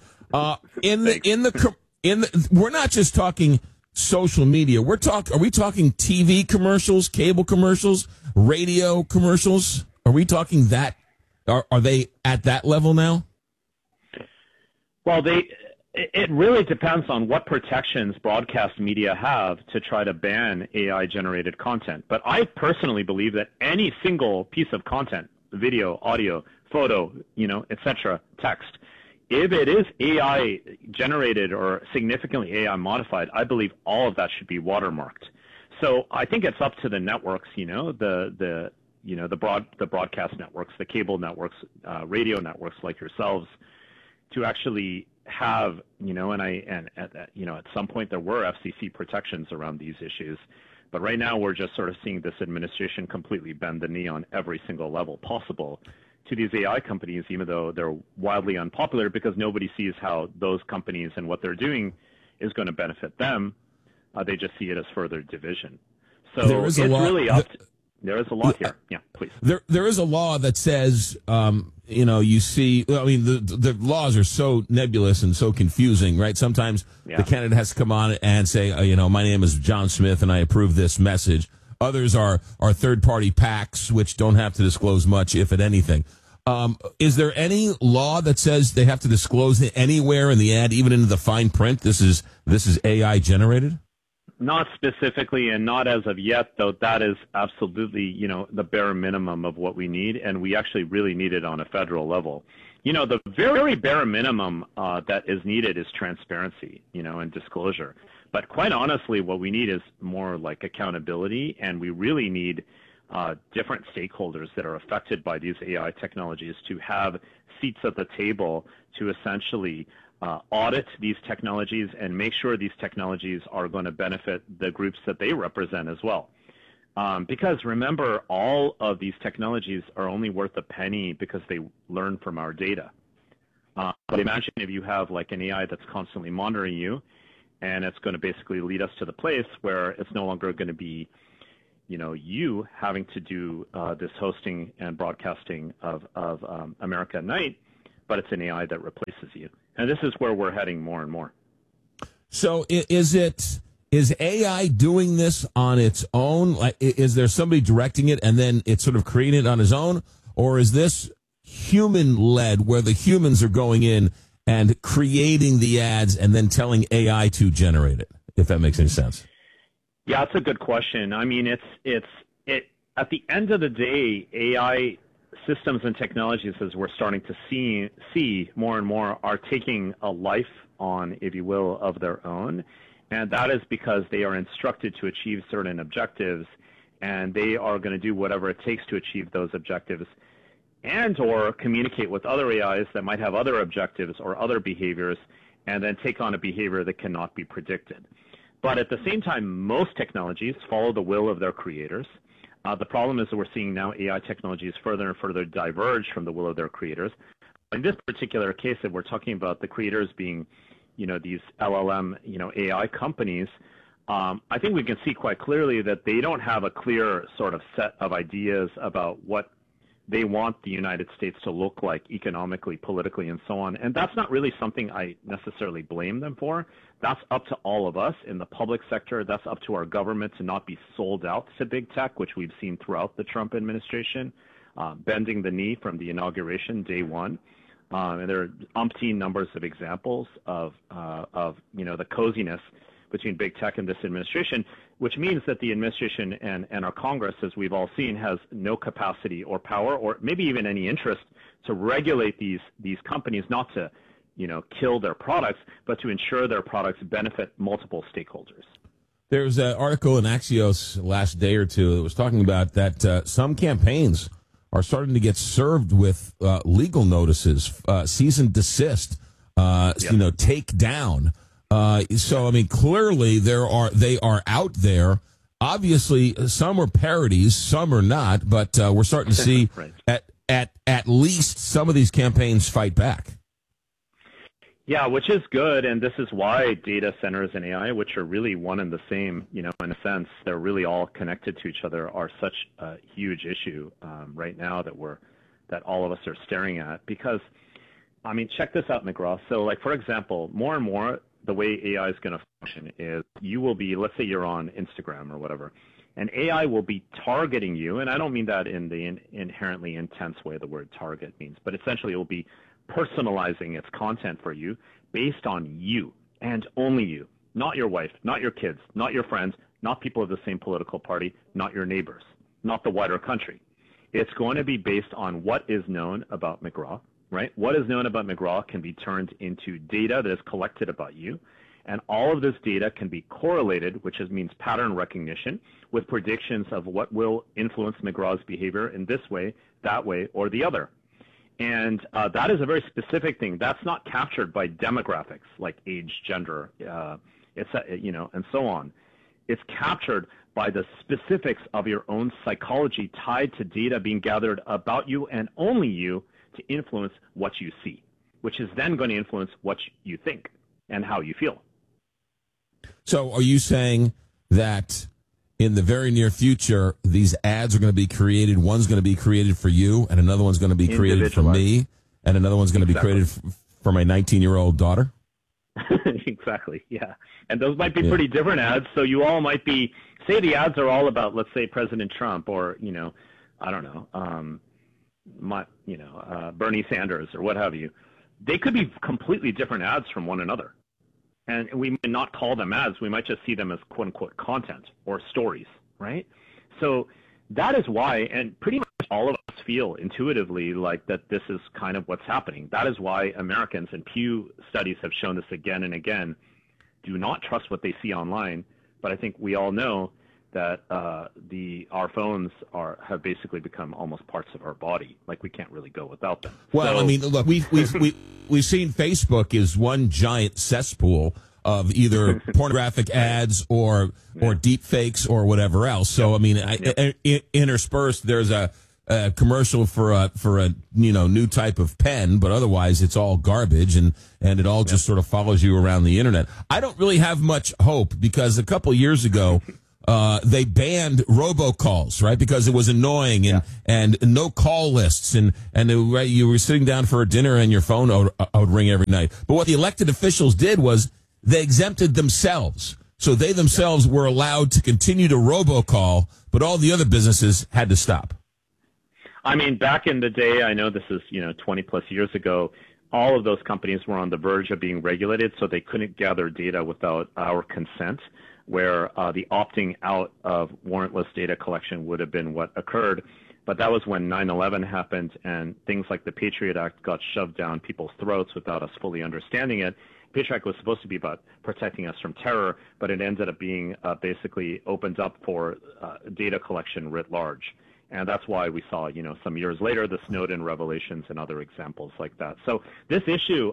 We're not just talking social media. Are we talking TV commercials, cable commercials, radio commercials? Are we talking that? Are they at that level now? Well, it really depends on what protections broadcast media have to try to ban AI-generated content. But I personally believe that any single piece of content, video, audio, photo, etc., text, if it is AI-generated or significantly AI-modified, I believe all of that should be watermarked. So I think it's up to the networks, the broadcast networks, the cable networks, radio networks like yourselves, to actually have, at some point there were FCC protections around these issues, but right now we're just sort of seeing this administration completely bend the knee on every single level possible to these AI companies, even though they're wildly unpopular, because nobody sees how those companies and what they're doing is going to benefit them. They just see it as further division. So there is there is a lot here. Yeah, please. There is a law that says, you see, the laws are so nebulous and so confusing, right? Sometimes the candidate has to come on and say, my name is John Smith and I approve this message. Others are third-party PACs, which don't have to disclose much, if at anything. Is there any law that says they have to disclose anywhere in the ad, even in the fine print, this is AI generated? Not specifically, and not as of yet, though that is absolutely, the bare minimum of what we need, and we actually really need it on a federal level. The very bare minimum that is needed is transparency, and disclosure. But quite honestly, what we need is more like accountability, and we really need different stakeholders that are affected by these AI technologies to have seats at the table to essentially audit these technologies and make sure these technologies are going to benefit the groups that they represent as well. Because remember, all of these technologies are only worth a penny because they learn from our data. But imagine if you have like an AI that's constantly monitoring you, and it's going to basically lead us to the place where it's no longer going to be, you having to do this hosting and broadcasting of America at Night, but it's an AI that replaces you. And this is where we're heading more and more. So is AI doing this on its own? Like, is there somebody directing it and then it's sort of creating it on its own? Or is this human-led where the humans are going in and creating the ads and then telling AI to generate it, if that makes any sense? Yeah, that's a good question. I mean, it's at the end of the day, AI systems and technologies, as we're starting to see more and more, are taking a life on, if you will, of their own. And that is because they are instructed to achieve certain objectives, and they are going to do whatever it takes to achieve those objectives, and or communicate with other AIs that might have other objectives or other behaviors, and then take on a behavior that cannot be predicted. But at the same time, most technologies follow the will of their creators. The problem is that we're seeing now AI technologies further and further diverge from the will of their creators. In this particular case that we're talking about, the creators being, these LLM, AI companies, I think we can see quite clearly that they don't have a clear sort of set of ideas about what they want the United States to look like economically, politically, and so on. And that's not really something I necessarily blame them for. That's up to all of us in the public sector. That's up to our government to not be sold out to big tech, which we've seen throughout the Trump administration, bending the knee from the inauguration day one. And there are umpteen numbers of examples of the coziness between big tech and this administration, which means that the administration and our Congress, as we've all seen, has no capacity or power or maybe even any interest to regulate these companies, not to kill their products, but to ensure their products benefit multiple stakeholders. There's an article in Axios last day or two that was talking about that some campaigns are starting to get served with legal notices, cease and desist, take down. So, I mean, clearly they are out there. Obviously, some are parodies, some are not, but we're starting to see right. at least some of these campaigns fight back. Yeah, which is good, and this is why data centers and AI, which are really one and the same, in a sense, they're really all connected to each other, are such a huge issue right now that all of us are staring at. Because, I mean, check this out, McGraw. So, like, for example, more and more, the way AI is going to function is you will be, let's say you're on Instagram or whatever, and AI will be targeting you, and I don't mean that in the inherently intense way the word target means, but essentially it will be personalizing its content for you based on you and only you, not your wife, not your kids, not your friends, not people of the same political party, not your neighbors, not the wider country. It's going to be based on what is known about McGraw, right? What is known about McGraw can be turned into data that is collected about you, and all of this data can be correlated, which means pattern recognition, with predictions of what will influence McGraw's behavior in this way, that way, or the other. And that is a very specific thing. That's not captured by demographics like age, gender, and so on. It's captured by the specifics of your own psychology tied to data being gathered about you and only you to influence what you see, which is then going to influence what you think and how you feel. So are you saying that in the very near future, these ads are going to be created. One's going to be created for you, and another one's going to be created for me, and another one's going to be created for my 19-year-old daughter? Exactly, yeah. And those might be pretty different ads. So you all might be, say the ads are all about, let's say, President Trump or, I don't know, Bernie Sanders or what have you. They could be completely different ads from one another. And we may not call them ads. We might just see them as quote-unquote content or stories, right? So that is why, and pretty much all of us feel intuitively like that this is kind of what's happening. That is why Americans, and Pew studies have shown this again and again, do not trust what they see online. But I think we all know that our phones have basically become almost parts of our body. Like we can't really go without them. Well, So- I mean, look, we've seen Facebook is one giant cesspool of either pornographic ads or deep fakes or whatever else. So I mean, interspersed there's a commercial for a new type of pen, but otherwise it's all garbage and it all just sort of follows you around the internet. I don't really have much hope because a couple years ago they banned robocalls, right? Because it was annoying and no call lists and you were sitting down for a dinner and your phone would ring every night. But what the elected officials did was they exempted themselves. So they themselves were allowed to continue to robocall, but all the other businesses had to stop. I mean, back in the day, I know this is 20 plus years ago, all of those companies were on the verge of being regulated, so they couldn't gather data without our consent, where the opting out of warrantless data collection would have been what occurred. But that was when 9/11 happened and things like the Patriot Act got shoved down people's throats without us fully understanding it. Patriot Act was supposed to be about protecting us from terror, but it ended up being basically opened up for data collection writ large. And that's why we saw, some years later, the Snowden revelations and other examples like that. So this issue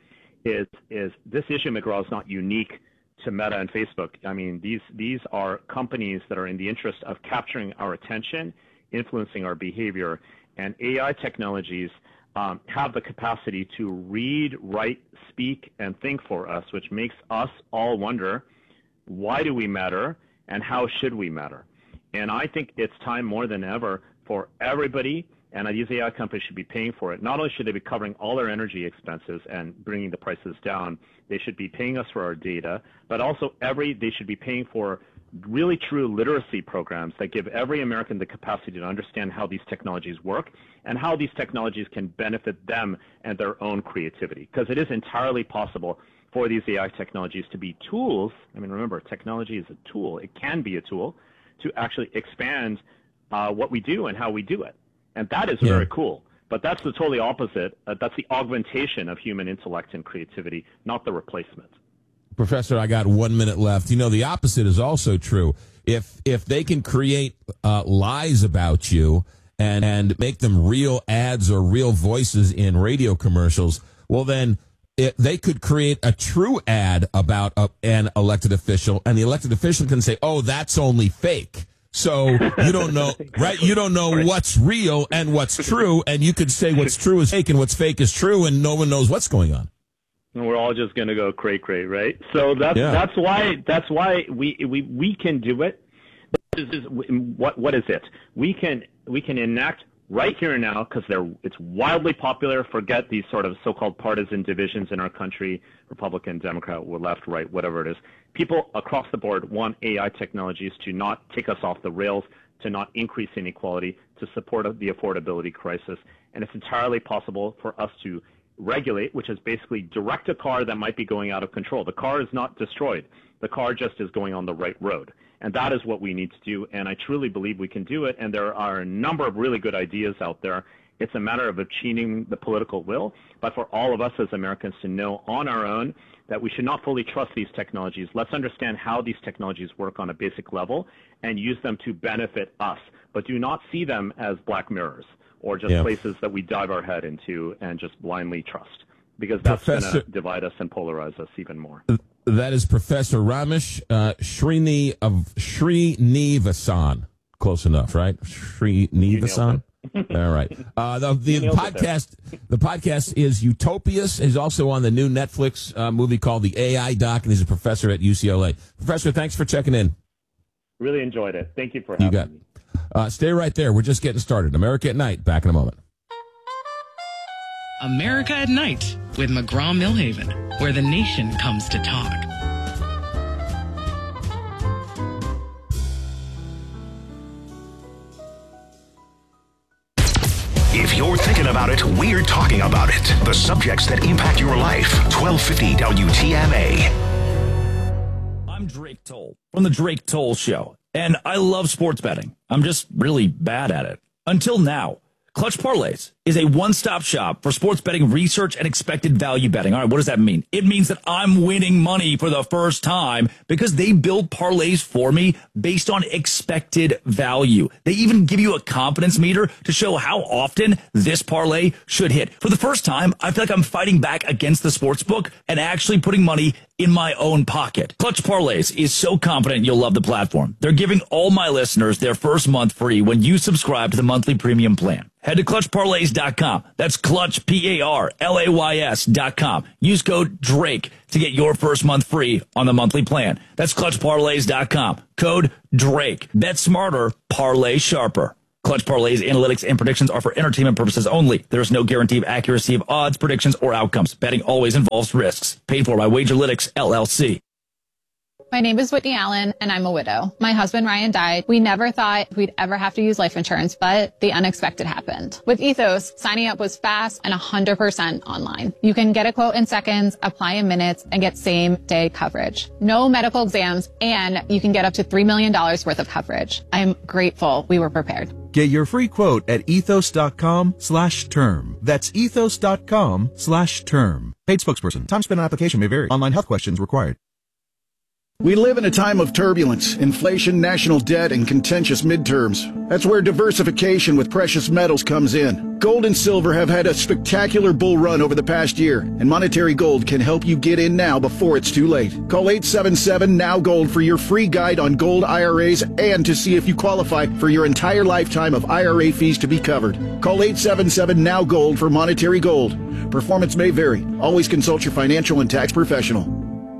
McGraw, is not unique to Meta and Facebook. I mean, these are companies that are in the interest of capturing our attention, influencing our behavior, and AI technologies have the capacity to read, write, speak, and think for us, which makes us all wonder, why do we matter and how should we matter? And I think it's time more than ever for everybody, and these AI companies should be paying for it. Not only should they be covering all their energy expenses and bringing the prices down, they should be paying us for our data, but also they should be paying for really true literacy programs that give every American the capacity to understand how these technologies work and how these technologies can benefit them and their own creativity. Because it is entirely possible for these AI technologies to be tools. I mean, remember, technology is a tool. It can be a tool to actually expand what we do and how we do it. And that is very cool. But that's the totally opposite. That's the augmentation of human intellect and creativity, not the replacement. Professor, I got 1 minute left. The opposite is also true. If they can create lies about you and make them real ads or real voices in radio commercials, well, then they could create a true ad about an elected official, and the elected official can say, oh, that's only fake. So you don't know, right? You don't know what's real and what's true, and you could say what's true is fake and what's fake is true, and no one knows what's going on. And we're all just going to go cray, right? So that's why we can do it. What is it? We can enact right here and now, because it's wildly popular. Forget these sort of so-called partisan divisions in our country, Republican, Democrat, or left, right, whatever it is. People across the board want AI technologies to not take us off the rails, to not increase inequality, to support the affordability crisis. And it's entirely possible for us to regulate, which is basically direct a car that might be going out of control. The car is not destroyed. The car just is going on the right road. And that is what we need to do. And I truly believe we can do it. And there are a number of really good ideas out there. It's a matter of achieving the political will. But for all of us as Americans to know on our own that we should not fully trust these technologies. Let's understand how these technologies work on a basic level and use them to benefit us. But do not see them as black mirrors or just places that we dive our head into and just blindly trust, because that's going to divide us and polarize us even more. That is Professor Ramesh Srinivasan. Close enough, right? Srinivasan. All right. The podcast is Utopias. He's also on the new Netflix movie called The AI Doc, and he's a professor at UCLA. Professor, thanks for checking in. Really enjoyed it. Thank you for having me. Stay right there. We're just getting started. America at Night. Back in a moment. America at Night with McGraw-Milhaven, where the nation comes to talk. If you're thinking about it, we're talking about it. The subjects that impact your life. 1250 WTMA. I'm Drake Toll from The Drake Toll Show, and I love sports betting. I'm just really bad at it. Until now. Clutch parlays. is a one-stop shop for sports betting research and expected value betting. All right, what does that mean? It means that I'm winning money for the first time because they build parlays for me based on expected value. They even give you a confidence meter to show how often this parlay should hit. For the first time, I feel like I'm fighting back against the sportsbook and actually putting money in my own pocket. Clutch Parlays is so confident you'll love the platform. They're giving all my listeners their first month free when you subscribe to the monthly premium plan. Head to clutchparlays.com. That's clutch, PARLAYS.com. Use code DRAKE to get your first month free on the monthly plan. That's clutchparlays.com. Code DRAKE. Bet smarter, parlay sharper. Clutch Parlays, analytics, and predictions are for entertainment purposes only. There is no guarantee of accuracy of odds, predictions, or outcomes. Betting always involves risks. Paid for by Wagerlytics, LLC. My name is Whitney Allen, and I'm a widow. My husband, Ryan, died. We never thought we'd ever have to use life insurance, but the unexpected happened. With Ethos, signing up was fast and 100% online. You can get a quote in seconds, apply in minutes, and get same-day coverage. No medical exams, and you can get up to $3 million worth of coverage. I'm grateful we were prepared. Get your free quote at ethos.com/term. That's ethos.com/term. Paid spokesperson. Time spent on application may vary. Online health questions required. We live in a time of turbulence, inflation, national debt, and contentious midterms. That's where diversification with precious metals comes in. Gold and silver have had a spectacular bull run over the past year, and Monetary Gold can help you get in now before it's too late. Call 877-NOW-GOLD for your free guide on gold IRAs and to see if you qualify for your entire lifetime of IRA fees to be covered. Call 877-NOW-GOLD for Monetary Gold. Performance may vary. Always consult your financial and tax professional.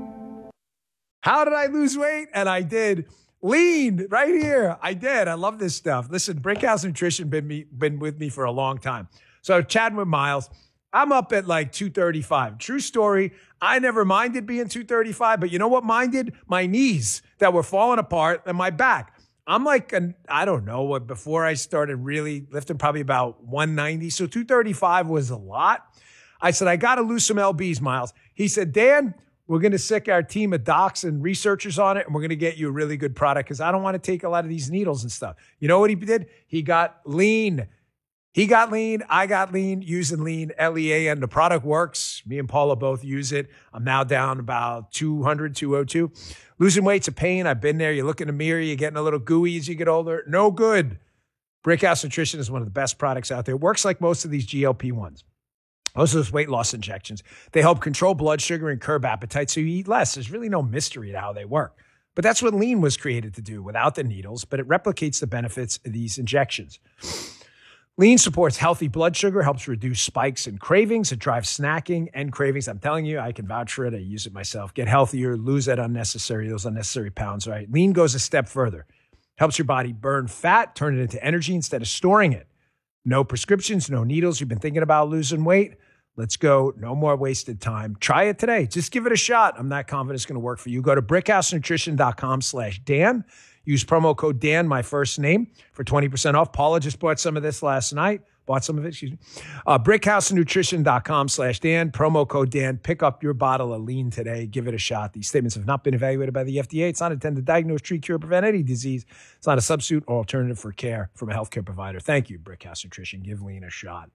How did I lose weight? And I did. Lean right here. I did. I love this stuff. Listen, Brickhouse Nutrition been with me for a long time. So chatting with Miles, I'm up at like 235. True story. I never minded being 235, but you know what minded? My knees that were falling apart and my back. I'm like, I don't know, before I started really lifting, probably about 190. So 235 was a lot. I said, I got to lose some LBs, Miles. He said, Dan, we're going to sick our team of docs and researchers on it, and we're going to get you a really good product because I don't want to take a lot of these needles and stuff. You know what he did? He got lean. He got lean. I got lean using lean, LEA, and the product works. Me and Paula both use it. I'm now down about 200, 202. Losing weight's a pain. I've been there. You look in the mirror, you're getting a little gooey as you get older. No good. Brickhouse Nutrition is one of the best products out there. It works like most of these GLP-1s. Most of those weight loss injections, they help control blood sugar and curb appetite so you eat less. There's really no mystery to how they work. But that's what lean was created to do without the needles, but it replicates the benefits of these injections. Lean supports healthy blood sugar, helps reduce spikes and cravings. It drives snacking and cravings. I'm telling you, I can vouch for it. I use it myself. Get healthier, lose those unnecessary pounds, right? Lean goes a step further. Helps your body burn fat, turn it into energy instead of storing it. No prescriptions, no needles. You've been thinking about losing weight? Let's go. No more wasted time. Try it today. Just give it a shot. I'm not confident it's going to work for you. Go to brickhousenutrition.com/Dan. Use promo code Dan, my first name, for 20% off. Paula just bought some of this last night. Brickhousenutrition.com/Dan. Promo code Dan. Pick up your bottle of lean today. Give it a shot. These statements have not been evaluated by the FDA. It's not intended to diagnose, treat, cure, prevent any disease. It's not a substitute or alternative for care from a healthcare provider. Thank you, Brickhouse Nutrition. Give lean a shot.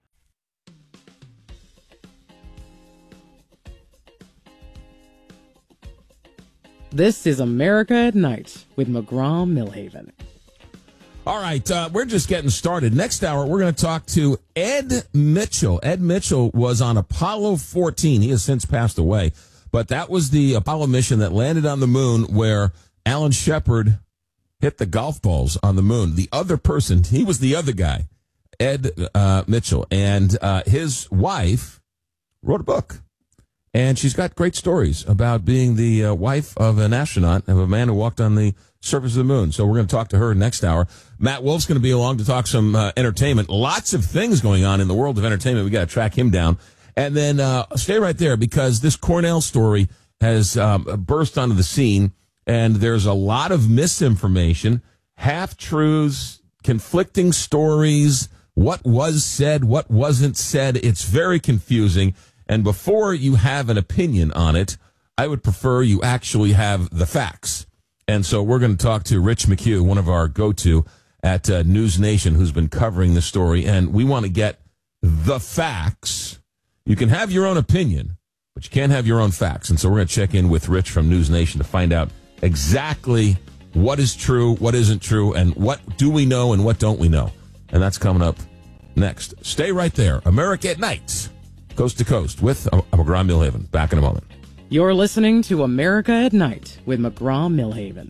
This is America at Night with McGraw-Milhaven. All right, we're just getting started. Next hour, we're going to talk to Ed Mitchell. Ed Mitchell was on Apollo 14. He has since passed away. But that was the Apollo mission that landed on the moon where Alan Shepard hit the golf balls on the moon. The other person, he was the other guy, Ed Mitchell. And his wife wrote a book. And she's got great stories about being the wife of an astronaut, of a man who walked on the surface of the moon. So we're going to talk to her next hour. Matt Wolf's going to be along to talk some entertainment. Lots of things going on in the world of entertainment. We got to track him down. And then stay right there because this Cornell story has burst onto the scene, and there's a lot of misinformation, half-truths, conflicting stories, what was said, what wasn't said. It's very confusing. And before you have an opinion on it, I would prefer you actually have the facts. And so we're going to talk to Rich McHugh, one of our go-to at News Nation, who's been covering the story. And we want to get the facts. You can have your own opinion, but you can't have your own facts. And so we're going to check in with Rich from News Nation to find out exactly what is true, what isn't true, and what do we know and what don't we know. And that's coming up next. Stay right there. America at Night, coast to coast with McGraw-Milhaven. Back in a moment. You're listening to America at Night with McGraw-Milhaven.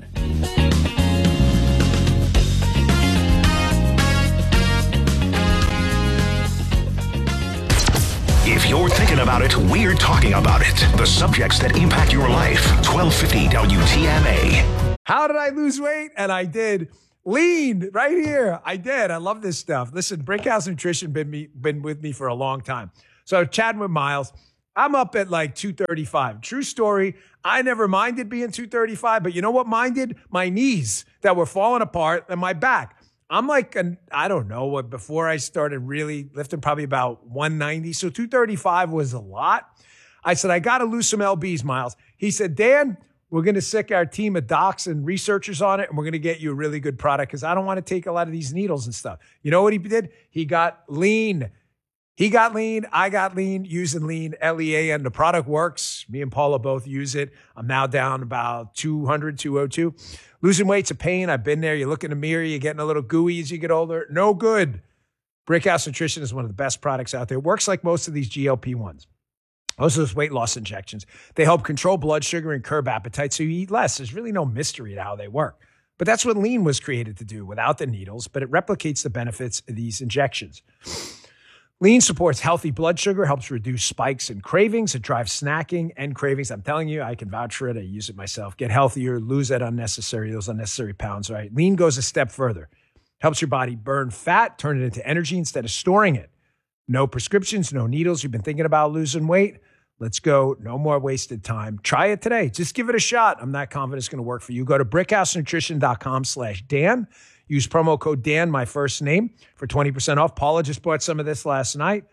If you're thinking about it, we're talking about it. The subjects that impact your life. 1250 WTMA. How did I lose weight? And I did. Lean right here. I did. I love this stuff. Listen, Brickhouse Nutrition been with me for a long time. So chatting with Miles, I'm up at like 235. True story. I never minded being 235, but you know what minded? My knees that were falling apart and my back. I'm like, I don't know what, before I started really lifting, probably about 190. So 235 was a lot. I said, I got to lose some LBs, Miles. He said, Dan, we're going to sick our team of docs and researchers on it, and we're going to get you a really good product because I don't want to take a lot of these needles and stuff. You know what he did? He got lean. He got lean. I got lean, using lean, L-E-A-N. The product works. Me and Paula both use it. I'm now down about 200, 202. Losing weight's a pain. I've been there. You look in the mirror, you're getting a little gooey as you get older. No good. Brickhouse Nutrition is one of the best products out there. It works like most of these GLP-1s. Most of those weight loss injections. They help control blood sugar and curb appetite so you eat less. There's really no mystery to how they work. But that's what lean was created to do without the needles, but it replicates the benefits of these injections. Lean supports healthy blood sugar, helps reduce spikes and cravings. It drives snacking and cravings. I'm telling you, I can vouch for it. I use it myself. Get healthier, lose those unnecessary pounds, right? Lean goes a step further. Helps your body burn fat, turn it into energy instead of storing it. No prescriptions, no needles. You've been thinking about losing weight? Let's go. No more wasted time. Try it today. Just give it a shot. I'm not confident it's going to work for you. Go to brickhousenutrition.com/Dan. Use promo code Dan, my first name, for 20% off. Paula just bought some of this last night.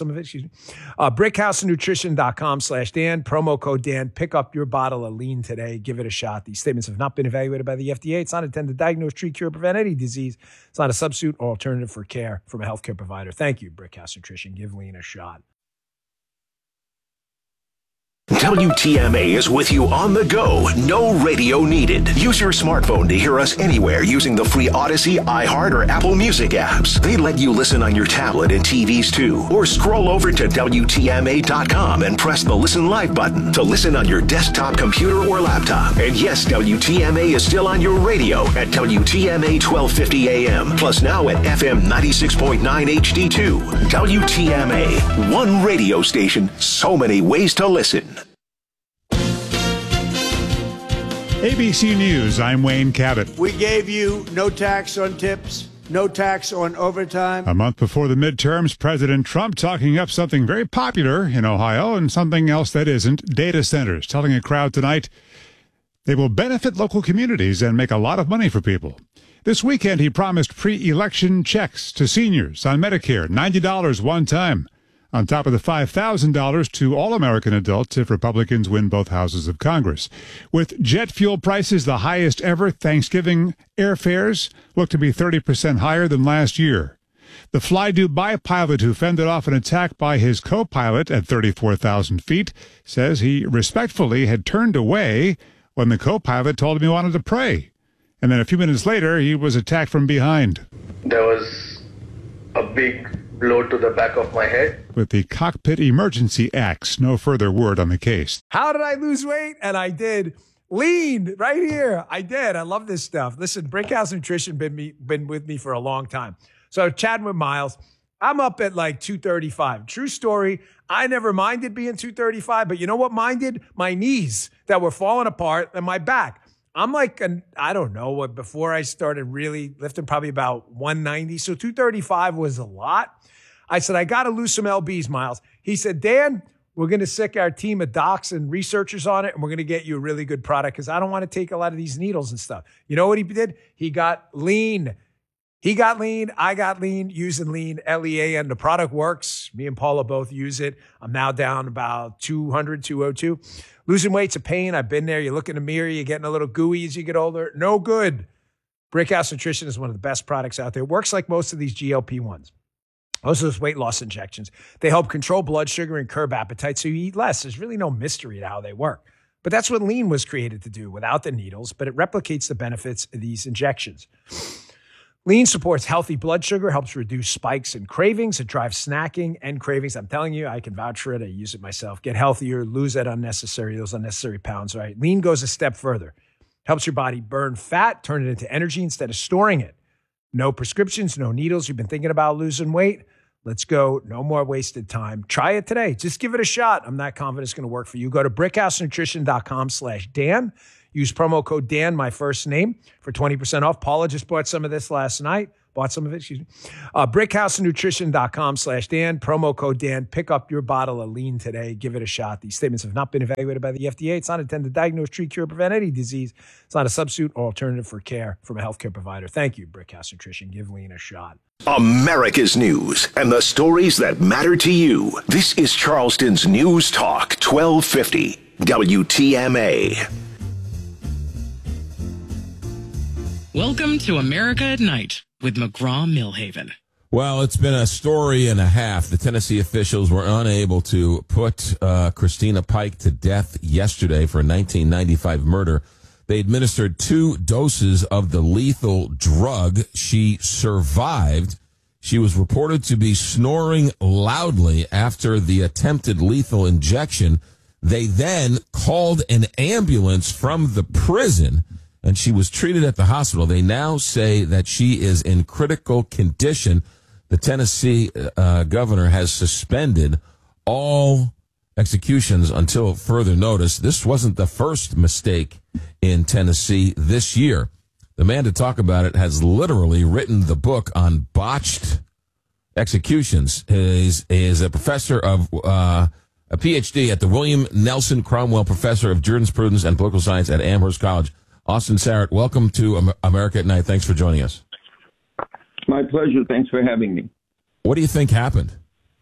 Brickhousenutrition.com/Dan. Promo code Dan. Pick up your bottle of lean today. Give it a shot. These statements have not been evaluated by the FDA. It's not intended to diagnose, treat, cure, or prevent any disease. It's not a substitute or alternative for care from a healthcare provider. Thank you, Brickhouse Nutrition. Give lean a shot. WTMA is with you on the go. No radio needed. Use your smartphone to hear us anywhere using the free Odyssey, iHeart, or Apple Music apps. They let you listen on your tablet and TVs too. Or scroll over to WTMA.com and press the Listen Live button to listen on your desktop computer or laptop. And yes, WTMA is still on your radio at WTMA 1250 AM. Plus now at FM 96.9 HD2. WTMA. One radio station, so many ways to listen. ABC News, I'm Wayne Cabot. We gave you no tax on tips, no tax on overtime. A month before the midterms, President Trump talking up something very popular in Ohio and something else that isn't, data centers, telling a crowd tonight they will benefit local communities and make a lot of money for people. This weekend, he promised pre-election checks to seniors on Medicare, $90 one time, on top of the $5,000 to all American adults if Republicans win both houses of Congress. With jet fuel prices the highest ever, Thanksgiving airfares look to be 30% higher than last year. The Fly Dubai pilot who fended off an attack by his co-pilot at 34,000 feet says he respectfully had turned away when the co-pilot told him he wanted to pray. And then a few minutes later, he was attacked from behind. There was a big blow to the back of my head. With the Cockpit Emergency Acts, no further word on the case. How did I lose weight? And I did. Lean right here. I did. I love this stuff. Listen, Brickhouse Nutrition been with me for a long time. So chatting with Miles, I'm up at like 235. True story. I never minded being 235, but you know what minded? My knees that were falling apart and my back. I'm like, I don't know what, before I started really lifting, probably about 190. So 235 was a lot. I said, I got to lose some LBs, Miles. He said, Dan, we're going to sick our team of docs and researchers on it, and we're going to get you a really good product because I don't want to take a lot of these needles and stuff. You know what he did? He got lean. He got lean. I got lean, using lean, L-E-A-N. The product works. Me and Paula both use it. I'm now down about 200, 202. Losing weight's a pain. I've been there. You look in the mirror, you're getting a little gooey as you get older. No good. Brickhouse Nutrition is one of the best products out there. It works like most of these GLP-1s. Most of those weight loss injections, they help control blood sugar and curb appetite so you eat less. There's really no mystery to how they work. But that's what Lean was created to do without the needles, but it replicates the benefits of these injections. Lean supports healthy blood sugar, helps reduce spikes and cravings. It drives snacking and cravings. I'm telling you, I can vouch for it. I use it myself. Get healthier, lose those unnecessary pounds, right? Lean goes a step further. Helps your body burn fat, turn it into energy instead of storing it. No prescriptions, no needles. You've been thinking about losing weight? Let's go. No more wasted time. Try it today. Just give it a shot. I'm not confident it's going to work for you. Go to brickhousenutrition.com/Dan. Use promo code Dan, my first name, for 20% off. Paula just bought some of this last night. Brickhousenutrition.com/Dan. Promo code Dan. Pick up your bottle of Lean today. Give it a shot. These statements have not been evaluated by the FDA. It's not intended to diagnose, treat, cure, prevent any disease. It's not a substitute or alternative for care from a healthcare provider. Thank you, Brickhouse Nutrition. Give Lean a shot. America's news and the stories that matter to you. This is Charleston's News Talk 1250 WTMA. Welcome to America at Night with McGraw-Millhaven. Well, it's been a story and a half. The Tennessee officials were unable to put Christina Pike to death yesterday for a 1995 murder. They administered 2 doses of the lethal drug. She survived. She was reported to be snoring loudly after the attempted lethal injection. They then called an ambulance from the prison, and she was treated at the hospital. They now say that she is in critical condition. The Tennessee governor has suspended all executions until further notice. This wasn't the first mistake in Tennessee this year. The man to talk about it has literally written the book on botched executions. He is a professor of a PhD at the William Nelson Cromwell Professor of Jurisprudence and Political Science at Amherst College. Austin Sarrett, welcome to America at Night. Thanks for joining us. My pleasure. Thanks for having me. What do you think happened?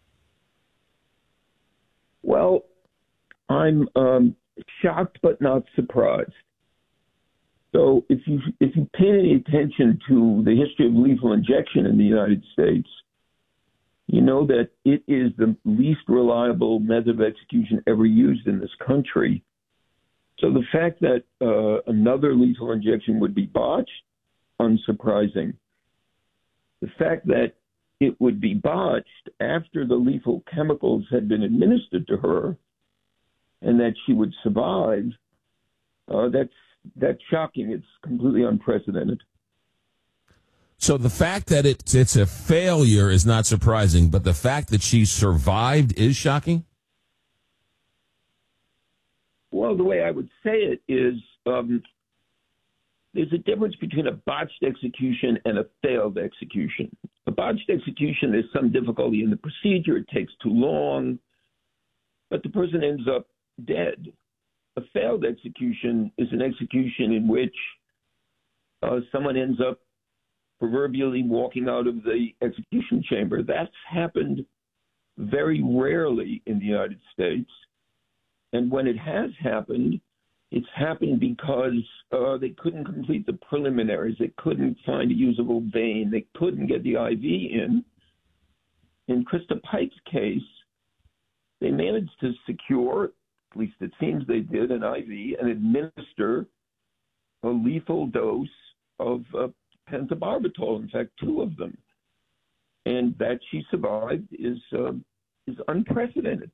Well, I'm shocked but not surprised. So if you pay any attention to the history of lethal injection in the United States, you know that it is the least reliable method of execution ever used in this country. So the fact that another lethal injection would be botched, unsurprising. The fact that it would be botched after the lethal chemicals had been administered to her and that she would survive, that's shocking. It's completely unprecedented. So the fact that it's a failure is not surprising, but the fact that she survived is shocking? Well, the way I would say it is there's a difference between a botched execution and a failed execution. A botched execution, there's some difficulty in the procedure. It takes too long, but the person ends up dead. A failed execution is an execution in which someone ends up proverbially walking out of the execution chamber. That's happened very rarely in the United States. And when it has happened, it's happened because they couldn't complete the preliminaries. They couldn't find a usable vein. They couldn't get the IV in. In Krista Pike's case, they managed to secure, at least it seems they did, an IV and administer a lethal dose of pentobarbital, in fact, 2 of them. And that she survived is unprecedented.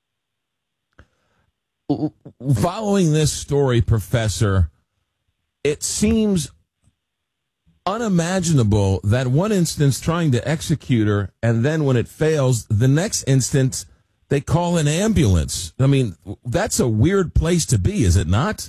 Following this story, Professor, it seems unimaginable that one instance trying to execute her, and then when it fails, the next instance they call an ambulance. I mean, that's a weird place to be, is it not?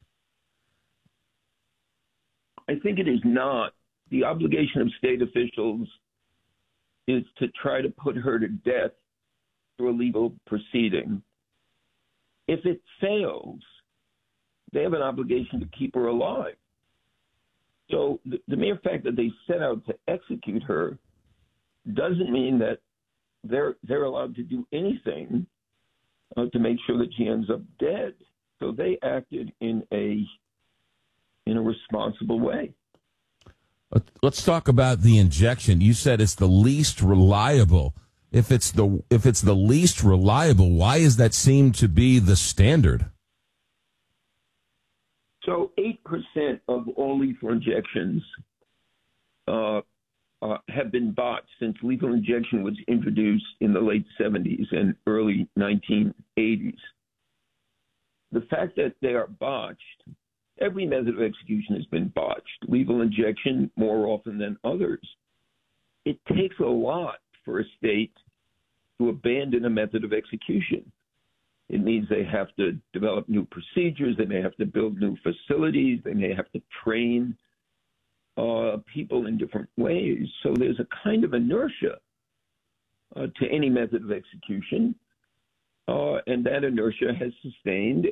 I think it is not. The obligation of state officials is to try to put her to death through a legal proceeding. If it fails, they have an obligation to keep her alive. So the mere fact that they set out to execute her doesn't mean that they're allowed to do anything to make sure that she ends up dead. So they acted in a responsible way. Let's talk about the injection. You said it's the least reliable. If it's the least reliable, why does that seem to be the standard? So 8% of all lethal injections have been botched since lethal injection was introduced in the late 70s and early 1980s. The fact that they are botched, every method of execution has been botched. Lethal injection more often than others. It takes a lot for a state to abandon a method of execution. It means they have to develop new procedures. They may have to build new facilities. They may have to train people in different ways. So there's a kind of inertia to any method of execution, and that inertia has sustained